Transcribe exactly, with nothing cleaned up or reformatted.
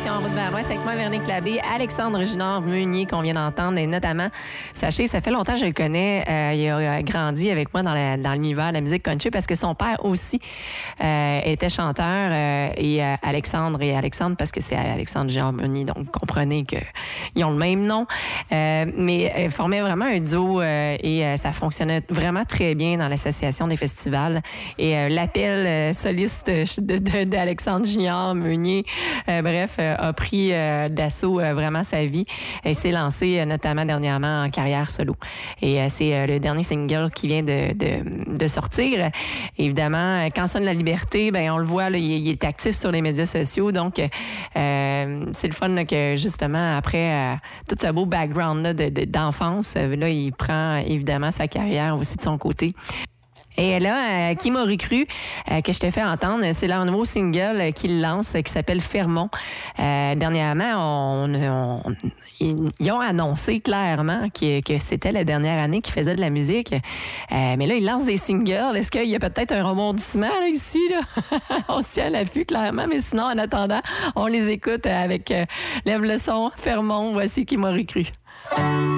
l'émission En route vers l'Ouest avec moi, Véronique Labbé, Alexandre Junior Meunier qu'on vient d'entendre. Et notamment, sachez, ça fait longtemps que je le connais. Euh, il a grandi avec moi dans, la, dans l'univers de la musique country parce que son père aussi euh, était chanteur. Euh, et euh, Alexandre et Alexandre, parce que c'est Alexandre Junior Meunier, donc comprenez qu'ils ont le même nom. Euh, mais ils formaient vraiment un duo euh, et euh, ça fonctionnait vraiment très bien dans l'association des festivals. Et euh, l'appel euh, soliste de, de, d'Alexandre Junior Meunier, euh, bref, euh, a pris euh, d'assaut euh, vraiment sa vie et s'est lancé euh, notamment dernièrement en carrière solo. Et euh, c'est euh, le dernier single qui vient de, de, de sortir. Évidemment, quand sonne la liberté, ben on le voit, là, il, il est actif sur les médias sociaux. Donc, euh, c'est le fun là, que justement, après euh, tout ce beau background là, de, de, d'enfance, euh, là, il prend évidemment sa carrière aussi de son côté. Et là, euh, qui m'aurait cru euh, que je t'ai fait entendre, c'est leur nouveau single euh, qu'ils lancent, euh, qui s'appelle Fermont. Euh, dernièrement, on, on, ils, ils ont annoncé clairement que, que c'était la dernière année qu'ils faisaient de la musique. Euh, mais là, ils lancent des singles. Est-ce qu'il y a peut-être un rebondissement là, ici? Là? On se tient à l'affût, clairement. Mais sinon, en attendant, on les écoute avec euh, Lève le son, Fermont. Voici qui m'aurait cru.